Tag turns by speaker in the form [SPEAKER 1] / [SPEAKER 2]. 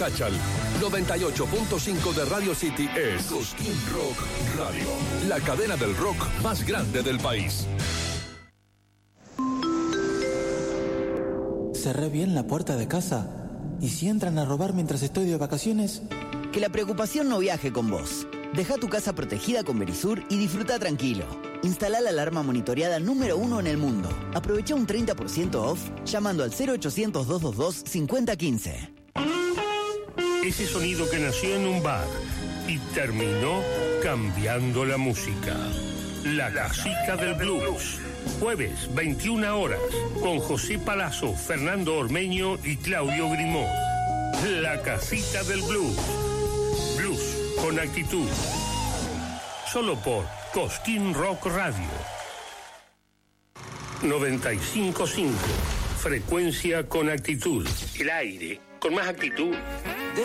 [SPEAKER 1] Cáchal. 98.5 de Radio City es Cosquín Rock Radio, la cadena del rock más grande del país.
[SPEAKER 2] Cerré bien la puerta de casa. ¿Y si entran a robar mientras estoy de vacaciones?
[SPEAKER 3] Que la preocupación no viaje con vos. Deja tu casa protegida con Verisur y disfruta tranquilo. Instala la alarma monitoreada número 1 en el mundo. Aprovecha un 30% off llamando al 0800-222-5015.
[SPEAKER 4] Ese sonido que nació en un bar y terminó cambiando la música. La Casita del Blues. Jueves, 21 horas, con José Palazzo, Fernando Ormeño y Claudio Grimó. La Casita del Blues. Blues con actitud. Solo por Cosquín Rock Radio. 95.5. Frecuencia con actitud. El aire con más actitud.